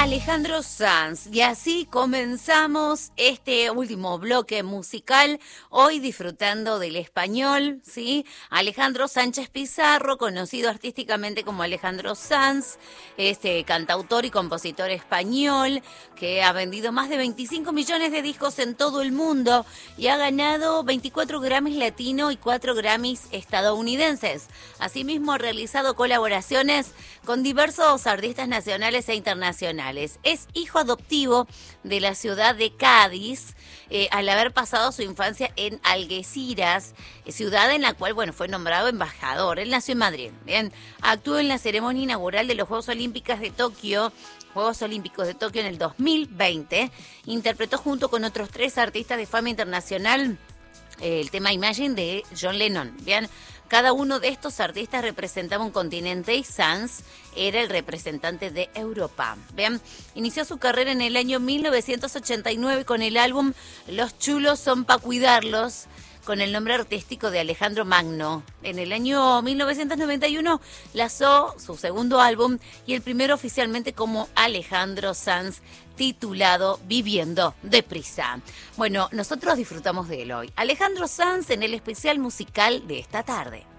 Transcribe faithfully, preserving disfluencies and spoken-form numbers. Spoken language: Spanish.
Alejandro Sanz. Y así comenzamos este último bloque musical, hoy disfrutando del español, ¿sí? Alejandro Sánchez Pizarro, conocido artísticamente como Alejandro Sanz, este cantautor y compositor español que ha vendido más de veinticinco millones de discos en todo el mundo y ha ganado veinticuatro Grammys latino y cuatro Grammys estadounidenses. Asimismo ha realizado colaboraciones con diversos artistas nacionales e internacionales. Es hijo adoptivo de la ciudad de Cádiz, eh, al haber pasado su infancia en Algeciras, ciudad en la cual, bueno, fue nombrado embajador. Él nació en Madrid, bien. Actuó en la ceremonia inaugural de los Juegos Olímpicos de Tokio, Juegos Olímpicos de Tokio en el dos mil veinte. Interpretó junto con otros tres artistas de fama internacional eh, el tema Imagine de John Lennon, bien. Cada uno de estos artistas representaba un continente y Sanz era el representante de Europa. Vean, inició su carrera en el año mil novecientos ochenta y nueve con el álbum Los chulos son pa' cuidarlos, con el nombre artístico de Alejandro Magno. En el año mil novecientos noventa y uno lanzó su segundo álbum y el primero oficialmente como Alejandro Sanz, titulado Viviendo deprisa. Bueno, nosotros disfrutamos de él hoy. Alejandro Sanz en el especial musical de esta tarde.